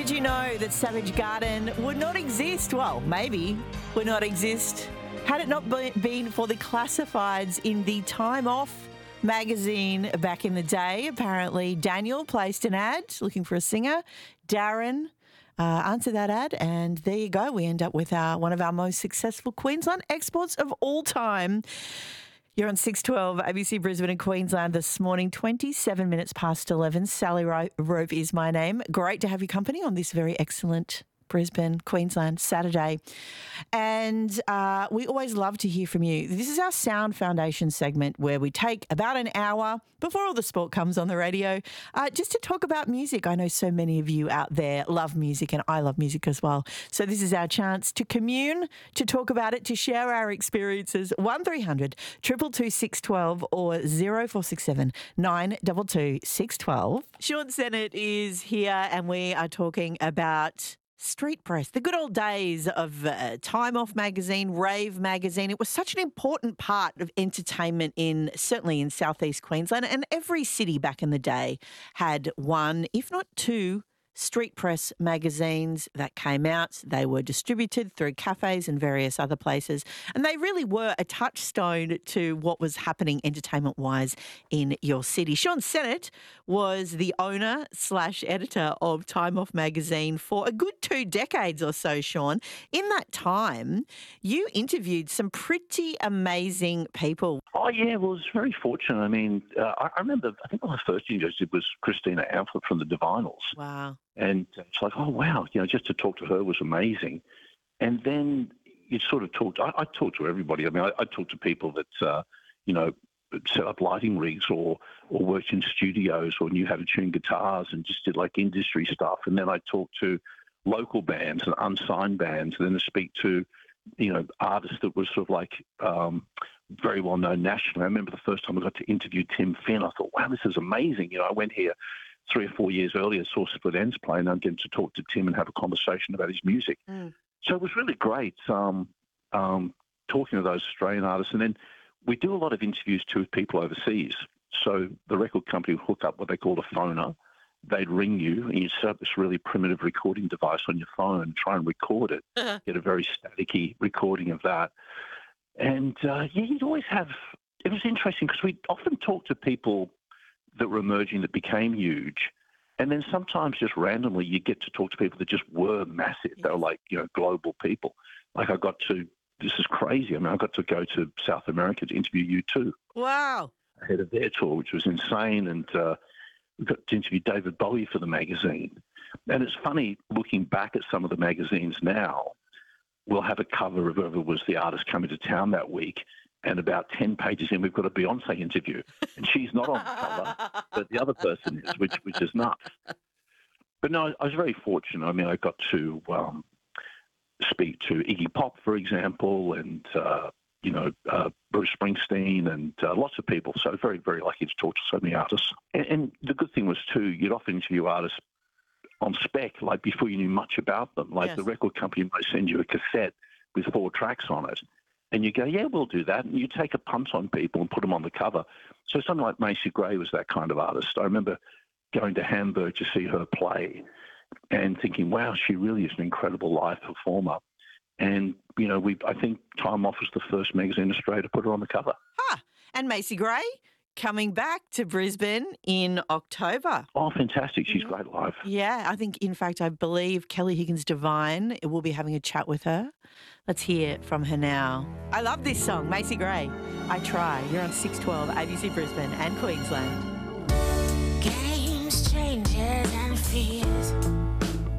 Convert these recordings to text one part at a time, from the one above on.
Did you know that Savage Garden would not exist? Well, maybe would not exist had it not been for the classifieds in the Time Off magazine back in the day. Apparently, Daniel placed an ad looking for a singer. Darren answered that ad, and there you go. We end up with one of our most successful Queensland exports of all time. You're on 612 ABC Brisbane and Queensland this morning, 27 minutes past 11. Sally Rope is my name. Great to have your company on this very excellent Brisbane, Queensland Saturday. And we always love to hear from you. This is our Sound Foundation segment where we take about an hour before all the sport comes on the radio just to talk about music. I know so many of you out there love music, and I love music as well. So this is our chance to commune, to talk about it, to share our experiences. 1300 222 612 or 0467 922 612. Sean Sennett is here, and we are talking about Street Press, the good old days of Time Off magazine, Rave magazine. It was such an important part of entertainment certainly in southeast Queensland, and every city back in the day had one, if not two, Street Press magazines that came out. They were distributed through cafes and various other places, and they really were a touchstone to what was happening entertainment-wise in your city. Sean Sennett was the owner/editor of Time Off magazine for a good 2 decades or so, Sean. In that time, you interviewed some pretty amazing people. Oh, yeah, well, I was very fortunate. I mean, I remember, I think one of the first interviews I did was Christina Amphlett from the Divinyls. Wow. And it's like, oh, wow, just to talk to her was amazing. And then you sort of talked, I talked to everybody. I mean, I talked to people that, set up lighting rigs or worked in studios or knew how to tune guitars and just did like industry stuff. And then I talked to local bands and unsigned bands, and then to speak to, artists that were sort of like very well known nationally. I remember the first time I got to interview Tim Finn, I thought, wow, this is amazing. I went here 3 or 4 years earlier, saw Split Enz play, and I'm getting to talk to Tim and have a conversation about his music. So it was really great talking to those Australian artists. And then we do a lot of interviews too with people overseas. So the record company would hook up what they called a phoner. They'd ring you, and you'd set up this really primitive recording device on your phone, try and record it, get a very staticky recording of that. And, you'd always have – it was interesting because we'd often talk to people that were emerging that became huge. And then sometimes just randomly you get to talk to people that just were massive. They were like, global people. Like this is crazy. I mean, I got to go to South America to interview U2. Wow. Ahead of their tour, which was insane. And we got to interview David Bowie for the magazine. And it's funny looking back at some of the magazines now, we'll have a cover of whoever was the artist coming to town that week. And about 10 pages in, we've got a Beyonce interview. And she's not on the cover, but the other person is, which is nuts. But no, I was very fortunate. I mean, I got to speak to Iggy Pop, for example, and, Bruce Springsteen and lots of people. So very, very lucky to talk to so many artists. And the good thing was, too, you'd often interview artists on spec, like before you knew much about them. Like yes. The record company might send you a cassette with 4 tracks on it. And you go, yeah, we'll do that. And you take a punt on people and put them on the cover. So something like Macy Gray was that kind of artist. I remember going to Hamburg to see her play and thinking, wow, she really is an incredible live performer. And, I think Time Off was the first magazine in Australia to put her on the cover. And Macy Gray coming back to Brisbane in October. Oh, fantastic. She's great live. Yeah, I believe Kelly Higgins Devine will be having a chat with her. Let's hear from her now. I love this song, Macy Gray. I Try. You're on 612 ABC Brisbane and Queensland. Games, changes and fears.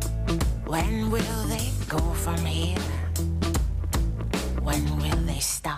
When will they go from here? When will they stop?